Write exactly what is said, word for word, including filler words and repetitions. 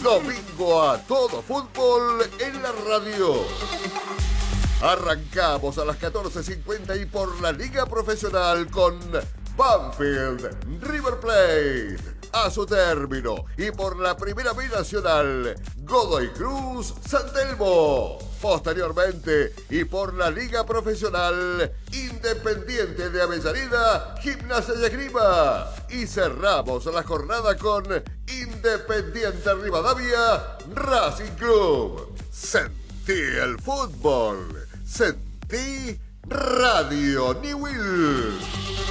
Domingo a todo fútbol en la radio. Arrancamos a las catorce cincuenta y por la Liga Profesional con Banfield River Plate a su término, y por la Primera B Nacional Godoy Cruz San Telmo. Posteriormente, y por la Liga Profesional Independiente de Avellaneda, Gimnasia y Esgrima. Y cerramos la jornada con Independiente Rivadavia, Racing Club. Sentí el fútbol. Sentí Radio Newell.